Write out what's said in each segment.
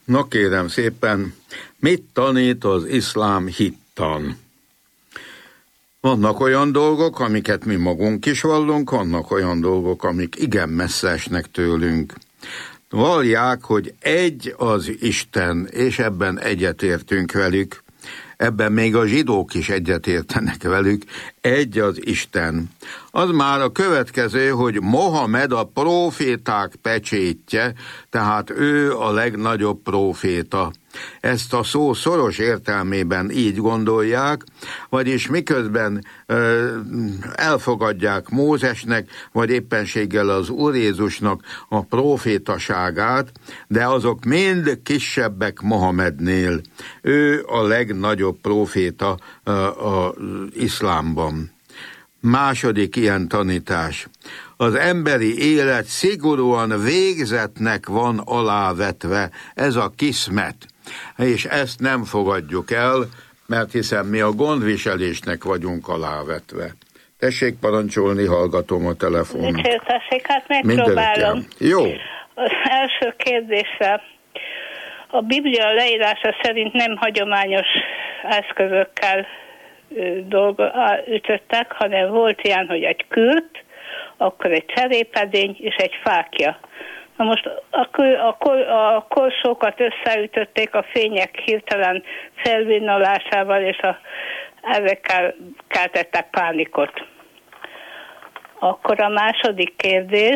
Na kérem szépen, mit tanít az iszlám hittan? Vannak olyan dolgok, amiket mi magunk is vallunk, vannak olyan dolgok, amik igen messze esnek tőlünk. Vallják, hogy egy az Isten, és ebben egyetértünk velük. Ebben még a zsidók is egyetértenek velük, egy az Isten. Az már a következő, hogy Mohamed a próféták pecsétje, tehát ő a legnagyobb próféta. Ezt a szó szoros értelmében így gondolják, vagyis miközben elfogadják Mózesnek, vagy éppenséggel az Úr Jézusnak a prófétaságát, de azok mind kisebbek Mohamednél. Ő a legnagyobb próféta az iszlámban. Második ilyen tanítás. Az emberi élet szigorúan végzetnek van alávetve, ez a kiszmet, és ezt nem fogadjuk el, mert hiszen mi a gondviselésnek vagyunk alávetve. Tessék parancsolni, hallgatom a telefonon. Tessék, hát megpróbálom. Jó. Az első kérdésre. A Biblia leírása szerint nem hagyományos eszközökkel ütöttek, hanem volt ilyen, hogy egy kürt, akkor egy cserépedény és egy fákja. Na most a korsókat összeütötték a fények hirtelen felvillanásával, és ezekkel keltettek pánikot. Akkor a második kérdés.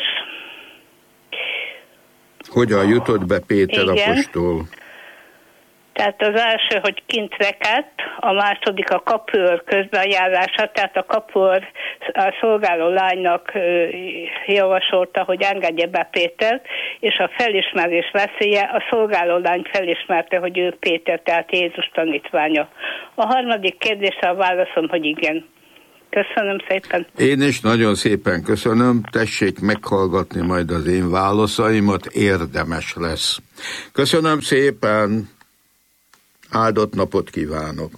Hogyan jutott be Péter apostol? Tehát az első, hogy kint rekedt, a második a kapuőr közbenjárása, tehát a kapuőr a szolgáló lánynak javasolta, hogy engedje be Pétert, és a felismerés veszélye, a szolgáló lány felismerte, hogy ő Péter, tehát Jézus tanítványa. A harmadik kérdésre a válaszom, hogy igen. Köszönöm szépen. Én is nagyon szépen köszönöm, tessék meghallgatni majd az én válaszaimat, érdemes lesz. Köszönöm szépen. Áldott napot kívánok!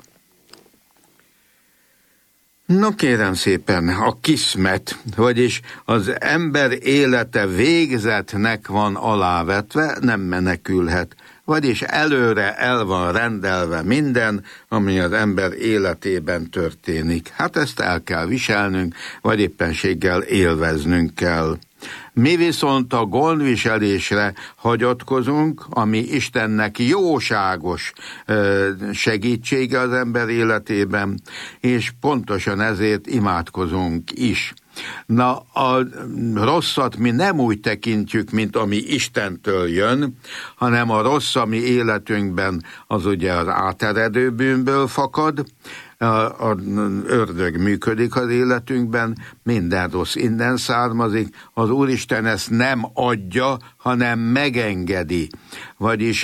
No kérem szépen, a kiszmet, vagyis az ember élete végzetnek van alávetve, nem menekülhet, vagyis előre el van rendelve minden, ami az ember életében történik. Hát ezt el kell viselnünk, vagy éppenséggel élveznünk kell. Mi viszont a gondviselésre hagyatkozunk, ami Istennek jóságos segítsége az ember életében, és pontosan ezért imádkozunk is. Na, a rosszat mi nem úgy tekintjük, mint ami Istentől jön, hanem a rossz, ami életünkben az ugye az áteredő bűnből fakad, a ördög működik az életünkben, minden rossz innen származik, az Úristen ezt nem adja, hanem megengedi. Vagyis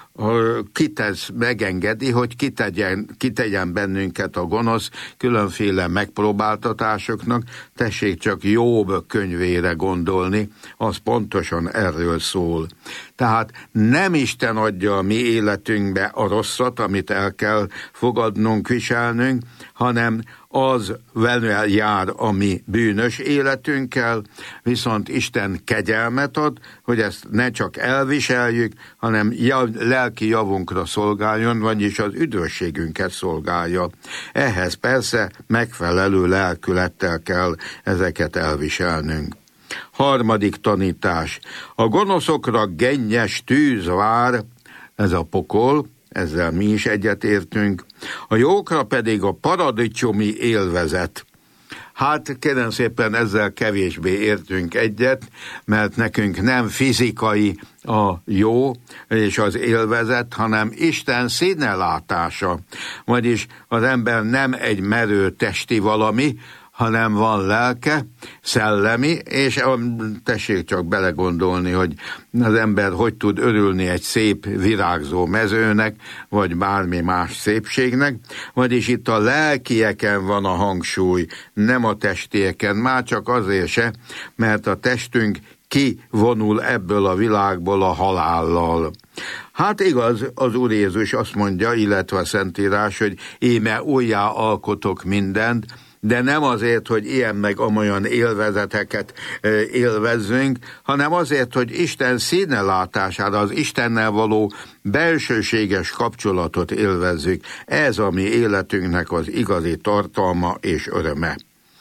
megengedi, hogy kitegyen bennünket a gonosz különféle megpróbáltatásoknak. Tessék csak Jobb könyvére gondolni, az pontosan erről szól. Tehát nem Isten adja a mi életünkbe a rosszat, amit el kell fogadnunk, viselnünk, hanem az vele jár a mi bűnös életünkkel, viszont Isten kegyelmet ad, hogy ezt ne csak elviseljük, hanem lelki javunkra szolgáljon, vagyis az üdvösségünket szolgálja. Ehhez persze megfelelő lelkülettel kell ezeket elviselnünk. Harmadik tanítás. A gonoszokra gennyes tűz vár, ez a pokol, ezzel mi is egyetértünk, a jókra pedig a paradicsomi élvezet. Hát kérem szépen ezzel kevésbé értünk egyet, mert nekünk nem fizikai a jó és az élvezet, hanem Isten színelátása. Vagyis az ember nem egy merő testi valami, hanem van lelke, szellemi, és tessék csak belegondolni, hogy az ember hogy tud örülni egy szép virágzó mezőnek, vagy bármi más szépségnek, vagyis itt a lelkieken van a hangsúly, nem a testieken, már csak azért se, mert a testünk kivonul ebből a világból a halállal. Hát igaz, az Úr Jézus azt mondja, illetve a Szentírás, hogy íme újjá alkotok mindent, de nem azért, hogy ilyen meg amolyan élvezeteket élvezzünk, hanem azért, hogy Isten színelátására, az Istennel való belsőséges kapcsolatot élvezzük. Ez a mi életünknek az igazi tartalma és öröme.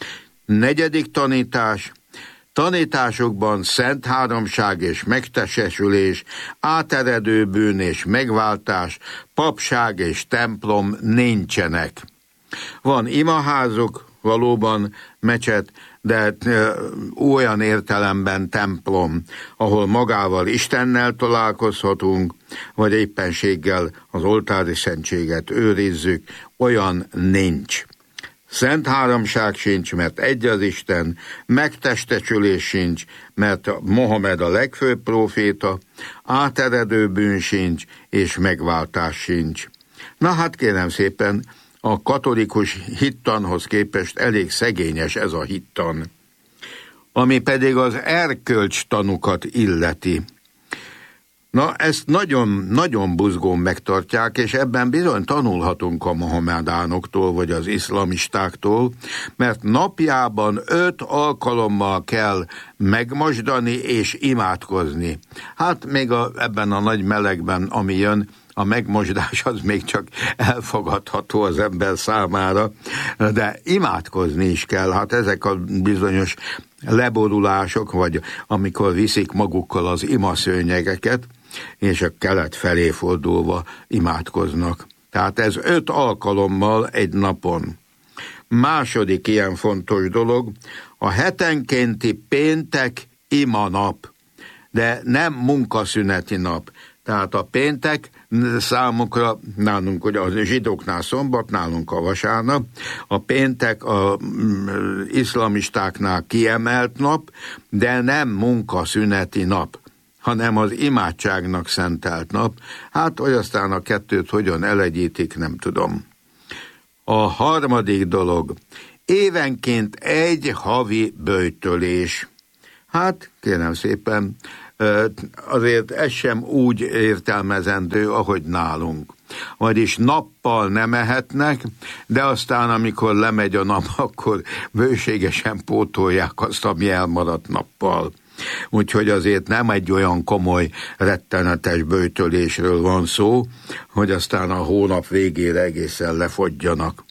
4. tanítás. Tanításokban szent háromság és megtestesülés, áteredő bűn és megváltás, papság és templom nincsenek. Van imaházuk, valóban mecset, de olyan értelemben templom, ahol magával Istennel találkozhatunk, vagy éppenséggel az oltári szentséget őrizzük, olyan nincs. Szent háromság sincs, mert egy az Isten, megtestesülés sincs, mert Mohamed a legfőbb próféta, áteredő bűn sincs, és megváltás sincs. Na hát kérem szépen, a katolikus hittanhoz képest elég szegényes ez a hittan, ami pedig az erkölcstanukat illeti. Na, ezt nagyon buzgón megtartják, és ebben bizony tanulhatunk a mohamedánoktól, vagy az iszlamistáktól, mert napjában 5 alkalommal kell megmosdani és imádkozni. Hát még ebben a nagy melegben, ami jön, a megmosdás az még csak elfogadható az ember számára, de imádkozni is kell. Hát ezek a bizonyos leborulások, vagy amikor viszik magukkal az imaszőnyegeket, és a kelet felé fordulva imádkoznak. Tehát ez 5 alkalommal egy napon. Második ilyen fontos dolog, a hetenkénti péntek imanap, de nem munkaszüneti nap. Tehát a péntek számukra, nálunk ugye a zsidóknál szombat, nálunk a vasárnap, a péntek az iszlamistáknál kiemelt nap, de nem munkaszüneti nap, hanem az imádságnak szentelt nap. Hát, hogy aztán a kettőt hogyan elegyítik, nem tudom. A harmadik dolog, évenként egy havi böjtölés. Hát, kérem szépen, azért ez sem úgy értelmezendő, ahogy nálunk. Vagyis nappal nem ehetnek, de aztán, amikor lemegy a nap, akkor bőségesen pótolják azt, ami elmaradt nappal. Úgyhogy azért nem egy olyan komoly, rettenetes böjtölésről van szó, hogy aztán a hónap végére egészen lefogyjanak.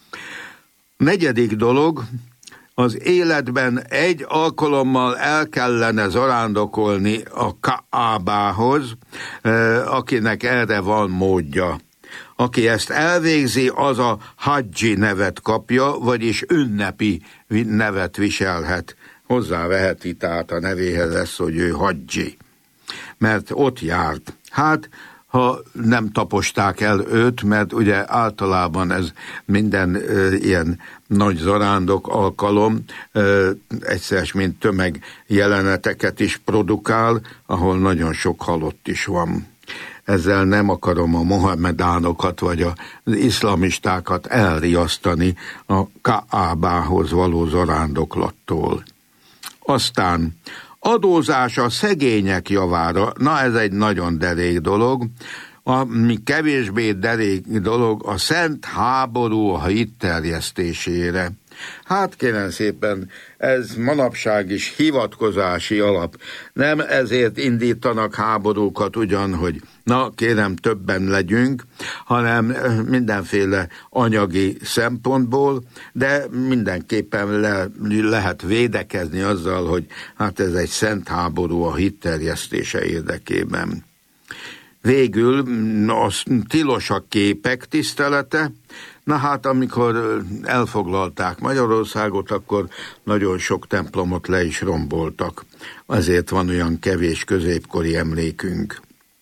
4. dolog, az életben egy alkalommal el kellene zarándokolni a Kaábához, akinek erre van módja. Aki ezt elvégzi, az a hadzsi nevet kapja, vagyis ünnepi nevet viselhet. Hozzáveheti tehát a nevéhez lesz, hogy ő hadzsi, mert ott járt. Hát, ha nem taposták el őt, mert ugye általában ez minden ilyen nagy zarándok alkalom egyszer mint tömeg jeleneteket is produkál, ahol nagyon sok halott is van. Ezzel nem akarom a mohamedánokat vagy az iszlamistákat elriasztani a Kaábához való zarándoklattól. Aztán adózás a szegények javára, na ez egy nagyon derék dolog, ami kevésbé derék dolog, a szent háború a hit terjesztésére. Hát kérem szépen, ez manapság is hivatkozási alap. Nem ezért indítanak háborúkat ugyan, hogy na kérem többen legyünk, hanem mindenféle anyagi szempontból, de mindenképpen lehet védekezni azzal, hogy hát ez egy szent háború a hit terjesztése érdekében. Végül az tilos a képek tisztelete. Na hát, amikor elfoglalták Magyarországot, akkor nagyon sok templomot le is romboltak. Azért van olyan kevés középkori emlékünk.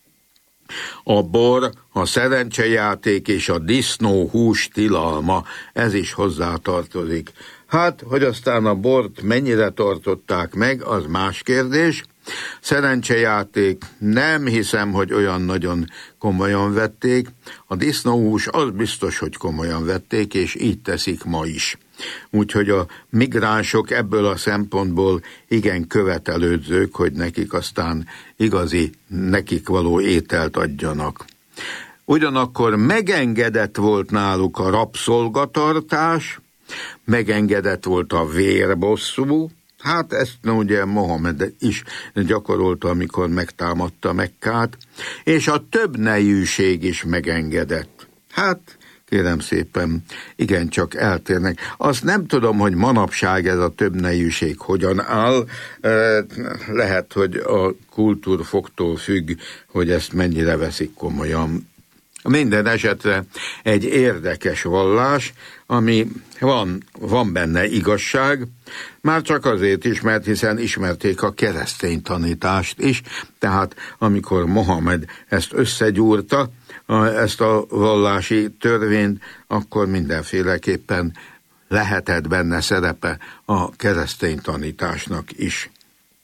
A bor, a szerencsejáték és a disznóhús tilalma, ez is hozzátartozik. Hát, hogy aztán a bort mennyire tartották meg, az más kérdés. Szerencsejáték, nem hiszem, hogy olyan nagyon komolyan vették. A disznóhús az biztos, hogy komolyan vették, és így teszik ma is. Úgyhogy a migránsok ebből a szempontból igen követelődzők, hogy nekik aztán igazi, nekik való ételt adjanak. Ugyanakkor megengedett volt náluk a rabszolgatartás, Megengedett volt a vérbosszú, hát ezt ugye Mohamed is gyakorolta, amikor megtámadta Mekkát, és a többnejűség is megengedett. Hát, kérem szépen, igencsak eltérnek. Azt nem tudom, hogy manapság ez a többnejűség hogyan áll. Lehet, hogy a kultúrfoktól függ, hogy ezt mennyire veszik komolyan. Minden esetre egy érdekes vallás, ami van benne igazság, már csak azért is, mert hiszen ismerték a keresztény tanítást is, tehát amikor Mohamed ezt összegyúrta, ezt a vallási törvényt, akkor mindenféleképpen lehetett benne szerepe a keresztény tanításnak is.